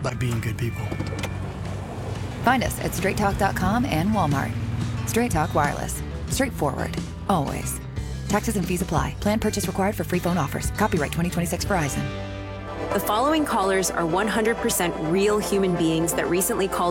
by being good people. Find us at straighttalk.com and Walmart. Straight Talk Wireless. Straightforward. Always. Taxes and fees apply. Plan purchase required for free phone offers. Copyright 2026 Verizon. The following callers are 100% real human beings that recently called